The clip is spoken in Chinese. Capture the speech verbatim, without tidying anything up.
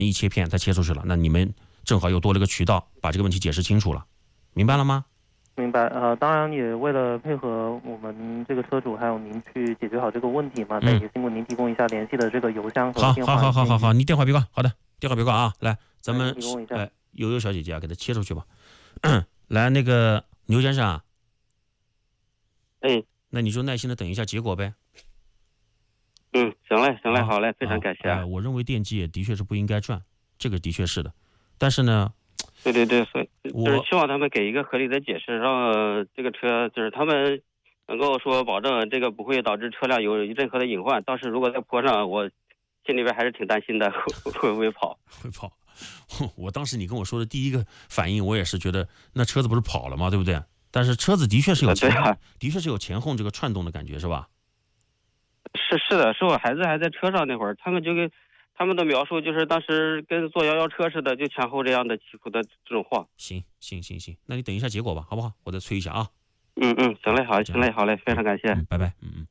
一切片，他切出去了，那你们正好又多了个渠道，把这个问题解释清楚了，明白了吗？ 明白。呃，当然也为了配合我们这个车主还有您去解决好这个问题嘛，那、嗯、也辛苦您提供一下联系的这个邮箱和电话。 好，好，好，好，好，你电话别挂，好的，电话别挂啊。来，咱们提供一下。 哎，悠悠小姐姐啊，给他切出去吧。来，那个牛先生啊， 哎， 那你就耐心的等一下结果呗。 嗯，行嘞，行嘞，好嘞，非常感谢啊。 呃、我认为电机也的确是不应该赚，这个的确是的，但是呢。 对对对，所以就是希望他们给一个合理的解释，让这个车就是他们能够说保证这个不会导致车辆有任何的隐患。倒是如果在坡上，我心里边还是挺担心的，会会不会跑？ 会跑。我当时你跟我说的第一个反应，我也是觉得那车子不是跑了吗？对不对？但是车子的确是有前后、啊，的确是有前后这个串动的感觉，是吧？ 是是的，是我孩子还在车上那会儿，他们就跟。他们的描述就是当时跟坐摇摇车似的，就前后这样的起伏的这种晃。 行行行行，那你等一下结果吧，好不好？我再催一下啊。 嗯嗯，行嘞，好，行嘞，好嘞，非常感谢， 嗯、拜拜，嗯嗯。